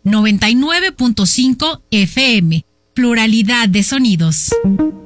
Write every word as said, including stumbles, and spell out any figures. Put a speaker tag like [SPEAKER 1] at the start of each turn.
[SPEAKER 1] noventa y nueve punto cinco F M. Pluralidad de sonidos.